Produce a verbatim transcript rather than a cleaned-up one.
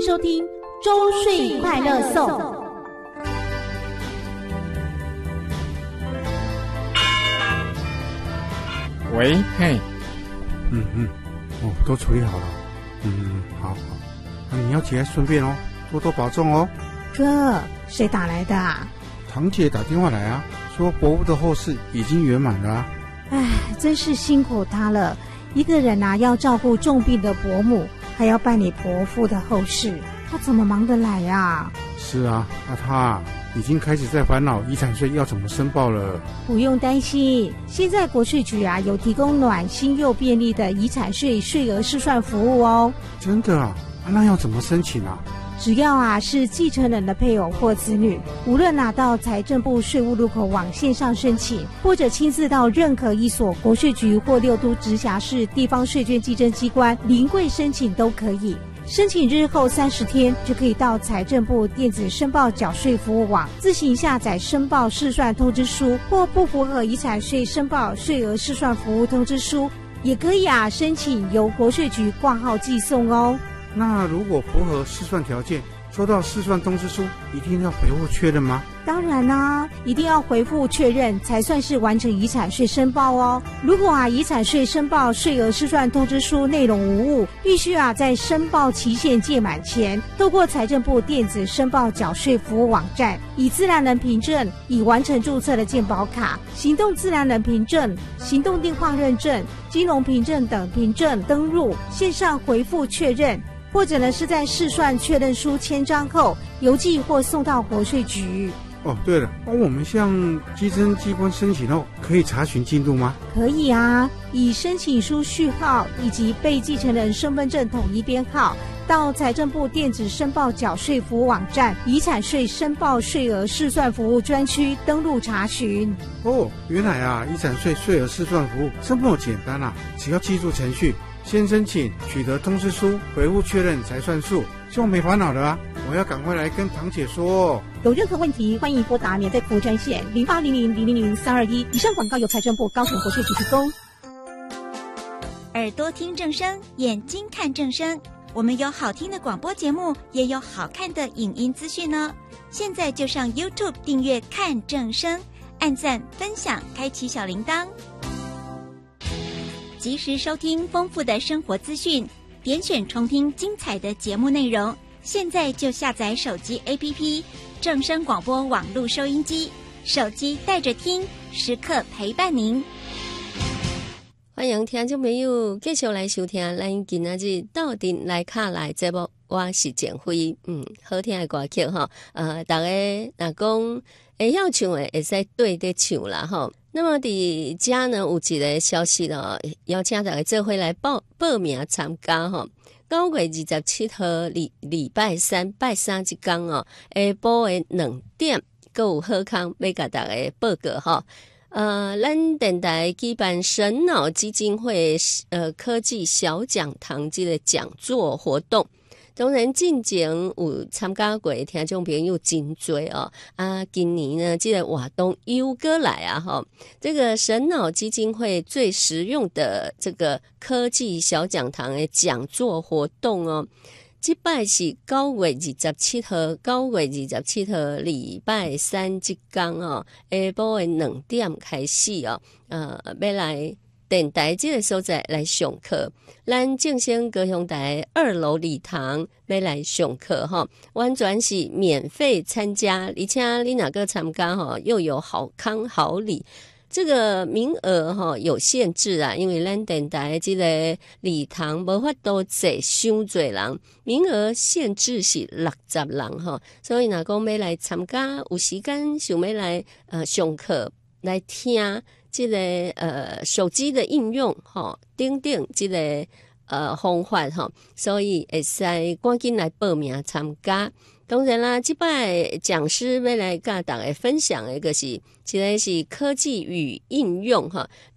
收听周岁快乐颂。 喂，嘿， 嗯嗯，哦，都处理好了。嗯，好好，那你要起来顺便哦，多多保重哦。 哥，谁打来的啊？ 堂姐打电话来啊，说伯父的后事已经圆满了啊。 唉，真是辛苦他了。一个人啊，要照顾重病的伯母，还要办理伯父的后事，他怎么忙得来呀？ 是啊，那他已经开始在烦恼遗产税要怎么申报了。 不用担心，现在国税局啊有提供暖心又便利的遗产税税额试算服务哦。 真的啊？那要怎么申请啊？ 只要啊是继承人的配偶或子女，无论拿到财政部税务入口网线上申请，或者亲自到任何一所国税局或六都直辖市地方税捐稽征机关临柜申请都可以。申请日后三十天就可以到财政部电子申报缴税服务网自行下载申报试算通知书，或不符合遗产税申报税额试算服务通知书，也可以啊申请由国税局挂号寄送哦。 那如果符合试算条件，收到试算通知书，一定要回复确认吗？ 当然啦、啊，一定要回复确认才算是完成遗产税申报哦。如果啊遗产税申报税额试算通知书内容无误，必须啊在申报期限届满前，透过财政部电子申报缴税服务网站，以自然人凭证、已完成注册的健保卡、行动自然人凭证、行动电话认证、金融凭证等凭证登入，线上回复确认。或者呢是在试算确认书签章后邮寄或送到国税局。 哦，对了，帮我们向稽征机关申请后，可以查询进度吗？ 可以啊，以申请书序号以及被继承人身份证统一编号，到财政部电子申报缴税服务网站遗产税申报税额试算服务专区登录查询。 哦，原来啊，遗产税税额试算服务这么简单啊，只要记住程序。先申请，取得通知书，回复确认才算数，就没烦恼了啊！我要赶快来跟堂姐说。 有任何问题，欢迎拨打免费服务专线零八零零零零零三二一。以上广告由财政部高雄国税局提供。 耳朵听正声，眼睛看正声。我们有好听的广播节目，也有好看的影音资讯哦。现在就上 YouTube 订阅看正声，按赞分享，开启小铃铛。及时收听丰富的生活资讯，点选重听精彩的节目内容。现在就下载手机 A P P 正声广播网络收音机，手机带着听，时刻陪伴您。 欢迎听众朋友继续来收听咱今仔日斗阵来卡来节目，我是简辉。嗯，好听的歌曲哈，呃，大家若讲会晓唱的，会使对得唱啦哈。那么伫家呢有一个消息咯，邀请大家做伙来报报名参加哈。九月二十七号礼礼拜三拜三一天哦，下晡的两点，还有好康要甲大家报告哈。呃，咱电台举办神脑基金会呃科技小讲堂这个讲座活动。当然进前有参加过的听众朋友真多哦啊，今年呢这个活动又过来啊哈，这个神脑基金会最实用的这个科技小讲堂的讲座活动哦，这摆是九月二十七号，九月二十七号礼拜三这天哦，下晡的两点开始哦，呃，要来电台这个所在来上课，咱正声高雄台二楼礼堂要来上课哈，完全是免费参加，而且你哪个参加哈，又有好康好礼。这个名额哈有限制啊，因为咱电台这个礼堂无法度坐伤侪人，名额限制是六十人哈，所以若讲要来参加，有时间想要来呃上课来听。这个呃手机的应用哈，等等这个呃方法哈，所以会使赶紧来报名参加。当然啦，这摆讲师要来甲大家分享的，就是这个是科技与应用哈。